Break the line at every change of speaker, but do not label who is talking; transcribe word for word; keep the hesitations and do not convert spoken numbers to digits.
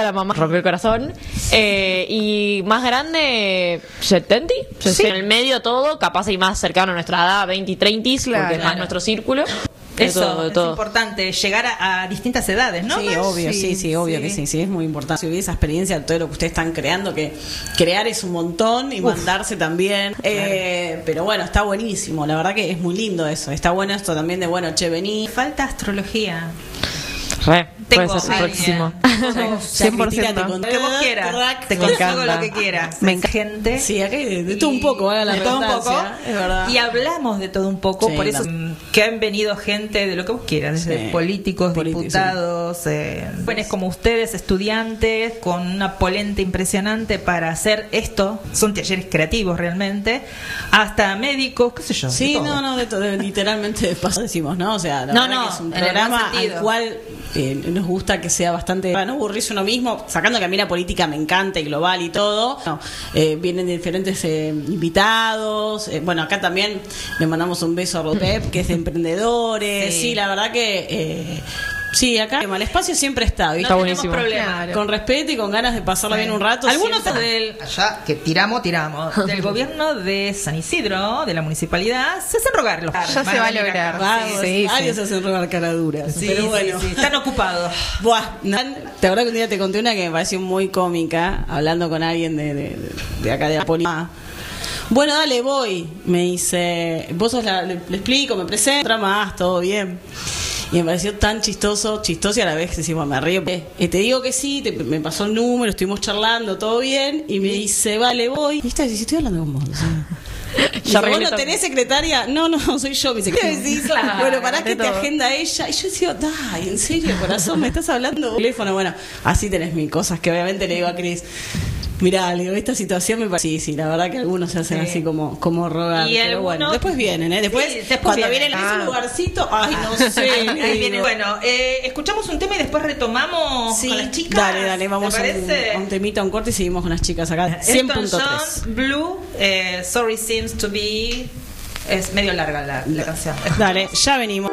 La mamá rompió el corazón. Eh, y más grande, setenta. Sí. En el medio todo, capaz y más cercano a nuestra edad, veinte y treinta, claro, porque es más nuestro círculo.
Eso
todo,
es
todo.
importante, llegar a, a distintas edades, ¿no?
Sí, obvio, sí, sí, sí obvio sí. que sí, sí, es muy importante. Si esa experiencia de todo lo que ustedes están creando, que crear es un montón y Uf. mandarse también. Claro. Eh, pero bueno, está buenísimo, la verdad que es muy lindo eso. Está bueno esto también de, bueno, che, vení.
Falta astrología.
Re,
Tengo
puede ser próximo.
cien por ciento. Lo que vos quieras. Te consigo lo que quieras.
Me encanta. Gente. Sí, acá hay de, de todo un poco, haga la
de todo un poco.
Es verdad.
Y hablamos de todo un poco, sí, por eso la... que han venido gente de lo que vos quieras, desde sí. políticos, Político, diputados, sí. eh, jóvenes como ustedes, estudiantes, con una polenta impresionante para hacer esto. Son talleres creativos realmente. Hasta médicos, qué sé yo.
Sí, no, no, de todo, literalmente de paso decimos, ¿no? O sea, la
no,
verdad
no,
que es un programa al cual eh, nos gusta que sea bastante, para no aburrirse uno mismo, sacando que a mí la política me encanta y global y todo. No, eh, vienen diferentes eh, invitados. Eh, bueno, acá también le mandamos un beso a Rodpep, que es de emprendedores. Sí, sí la verdad que eh, sí, acá el espacio siempre está, ¿viste?
No está buenísimo.
Claro.
Con respeto y con ganas de pasarla sí. bien un rato.
Algunos del allá que tiramos, tiramos del gobierno de San Isidro, de la municipalidad, se hacen rogar los
ya se va a lograr.
Vamos, sí, varios sí. se hacen rogar caraduras.
Sí,
pero bueno,
sí, sí. Están ocupados.
Buah, te acuerdas que un día te conté una que me pareció muy cómica, hablando con alguien de, de, de acá de la política. Bueno, dale, voy. Me dice, vos sos la, le, le explico, me presento, otra más, todo bien. Y me pareció tan chistoso, chistoso y a la vez decimos, me río. Eh, te digo que sí, te, me pasó el número, estuvimos charlando, todo bien. Y me dice, vale, voy. ¿Viste? Si estoy hablando con vos. O sea. Dice, ¿vos no tenés secretaria? No, no, soy yo. Me dice, ¿qué decís? Claro, bueno, ¿para qué te agenda ella? Y yo decía, ay, en serio, corazón, me estás hablando por teléfono. Bueno, así tenés mil cosas que obviamente le digo a Cris. Mirá, le digo, esta situación me parece... Sí, sí, la verdad que algunos se hacen sí. así como, como rogar. Y pero algunos... bueno, después vienen, ¿eh? Después, sí, después cuando vienen, vienen ah. en ese lugarcito, ay, no sé.
ahí, ahí viene. Bueno, eh, escuchamos un tema y después retomamos sí. con las chicas.
Dale, dale, vamos a un, a un temita, a un corte y seguimos con las chicas acá. cien punto tres.
Blue, eh, Sorry Seems to Be... Es medio larga la, la canción.
Dale, ya venimos.